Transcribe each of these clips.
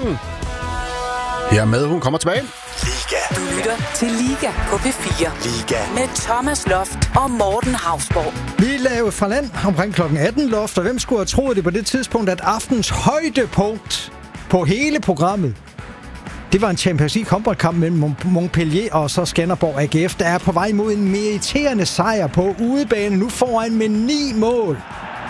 Morten. Hermed, hun kommer tilbage. Liga. Du lytter til Liga på P4. Liga. Med Thomas Loft og Morten Hausborg. Vi er lavet fra land omkring kl. 18, Loft, og hvem skulle have troet det på det tidspunkt, at aftens højdepunkt på hele programmet, det var en Champions League håndboldkamp mellem Montpellier og så Skanderborg AGF, der er på vej mod en meriterende sejr på udebane, nu foran med 9 mål.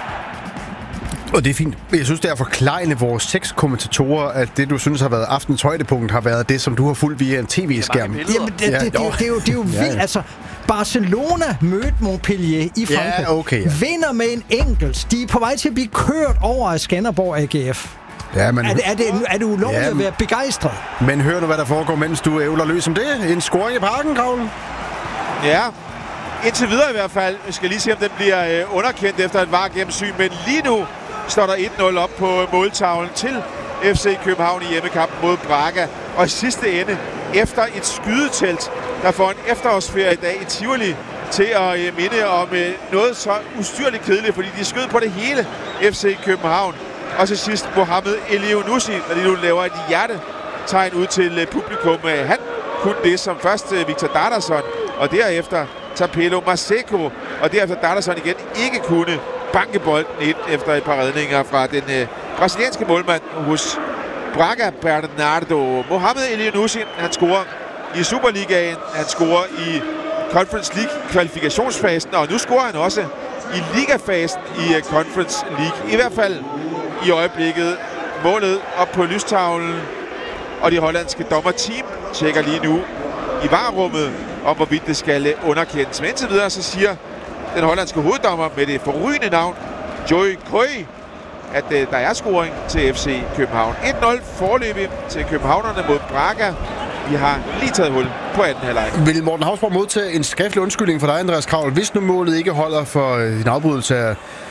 Og det er fint. Jeg synes, det er forklejende vores 6 kommentatorer, at det, du synes har været aftens højdepunkt, har været det, som du har fulgt via en tv-skærm. Jamen, det er jo vildt. Altså, Barcelona mødte Montpellier i Frankrig. Ja, okay, ja. Vinder med en enkelt. De er på vej til at blive kørt over af Skanderborg AGF. Ja, men er det ulovligt at være begejstret? Men hør nu, hvad der foregår, mens du ævler løs om det. En scoring i parken, Kravlen. Ja, indtil videre i hvert fald. Vi skal lige se, om den bliver underkendt efter et VAR-gennemsyn. Men lige nu står der 1-0 op på måltavlen til FC København i hjemmekampen mod Braga. Og i sidste ende, efter et skydetelt, der får en efterårsferie i dag i Tivoli, til at minde om noget så ustyrligt kedeligt, fordi de skød på det hele FC København. Og til sidst Mohamed Elyounoussi, der lige nu laver et hjertetegn ud til publikum. Han kunne det som først Victor Dardason, og derefter Tapelo Maseko, og derefter Dardason igen ikke kunne banke bolden ind efter et par redninger fra den brasilianske målmand hos Braga, Bernardo. Mohamed Elyounoussi, han scorer i Superligaen, han scorer i Conference League kvalifikationsfasen, og nu scorer han også i ligafasen i Conference League. I hvert fald i øjeblikket målet op på lystavlen, og de hollandske dommerteam tjekker lige nu i VAR-rummet om, hvorvidt det skal underkendes. Men indtil videre så siger den hollandske hoveddommer med det forrygende navn Joey Krøy, at der er scoring til FC København. 1-0 foreløbig til københavnerne mod Braga. Vi har lige taget hul på anden halvleg. Vil Morten Hausborg modtage en skriftlig undskyldning for dig, Andreas Kravl, hvis nu målet ikke holder for din afbrydelse af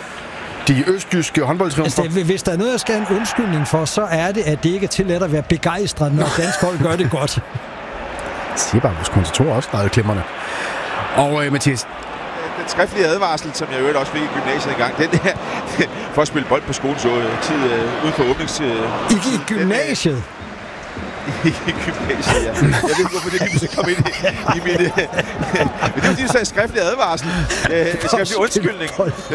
de østjyske håndboldtriumfer? Altså, hvis der er noget, jeg skal have en undskyldning for, så er det, at det ikke er tilladt at være begejstret, når dansk hold gør det godt. Det siger bare vores kommentatorer også, der er klemmerne. Og Mathias, den skriftlige advarsel, som jeg øvrigt også fik i gymnasiet engang, den der for at spille bold på skolen så tid ude på åbningstid. I gymnasiet? I gymnasiet, ja. Jeg ved ikke, hvorfor det lige så kom ind i mit... Men det er jo de, der skriftlige advarsel. Skriftlig undskyldning.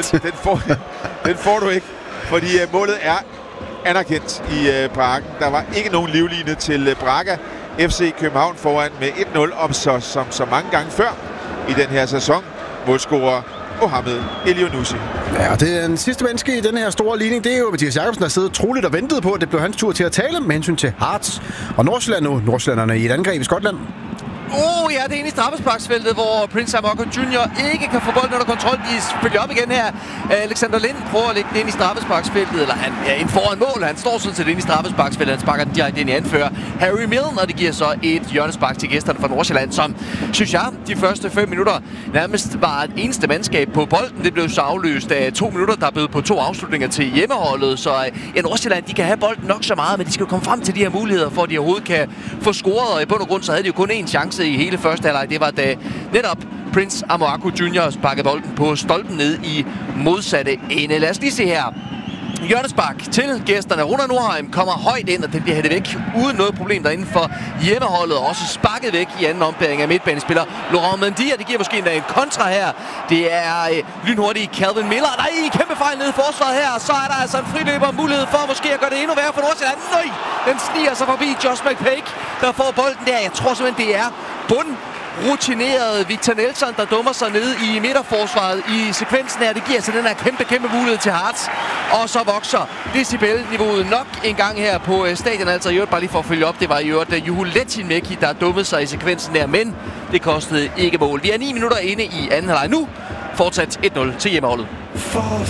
Den får du ikke, fordi målet er anerkendt i parken. Der var ikke nogen livline til Braga. FC København foran med 1-0 som så mange gange før i den her sæson. Målscorer Mohamed Elyounoussi. Ja, det er den sidste menneske i den her store ligning. Det er jo Mathias Jacobsen, der sidder troligt og ventede på, at det blev hans tur til at tale med hensyn til Hearts og Nordsjælland nu. Nordsjællanderne i et angreb i Skotland. Ja, det er inde i straffesparksfeltet, hvor Prince Amoako Jr. ikke kan få bolden under kontrol. De spiller op igen her. Alexander Lind prøver at lægge den ind i straffesparksfeltet, eller han er ind foran mål. Han står sådan set inde i straffesparksfeltet. Han sparker den direkte ind i anfører Harry Milne, og det giver så et hjørnespark til gæsterne fra Nordsjælland, som, synes jeg, de første 5 minutter nærmest var et eneste mandskab på bolden. Det blev så afløst af 2 minutter, der blev på 2 afslutninger til hjemmeholdet. Så Nordsjælland, de kan have bolden nok så meget, men de skal jo komme frem til de her muligheder, for at de overhovedet kan få scoret. Og i bund og grund, så havde de jo kun én chance i hele første halvleg. Det var da netop Prince Amoako Jr. sparkede bolden på stolpen ned i modsatte ende. Lad os lige se her. Hjørnespark til gæsterne. Runa Nordheim kommer højt ind, og den bliver hættet væk uden noget problem derinde for hjemmeholdet. Også sparket væk i anden ombæring af midtbanespiller Laurent Mendy, og det giver måske endda en kontra her. Det er lynhurtige Calvin Miller. Nej, kæmpe fejl nede i forsvaret her. Så er der altså en friløber mulighed for måske at gøre det endnu værre for Nordsjælland. Nej, den sniger sig forbi Josh McPake, der får bolden der. Jeg tror simpelthen, det er rutineret Victor Nelson, der dummer sig ned i midterforsvaret i sekvensen her. Det giver så den her kæmpe mulighed til Hearts. Og så vokser decibelniveauet nok en gang her på stadion. Altså i øvrigt, bare lige for at følge op, det var i øvrigt Juho Lehtinen-Mekki, der dummede sig i sekvensen der, men det kostede ikke mål. Vi er 9 minutter inde i anden halvleg nu. Fortsat 1-0 til hjemmeholdet. For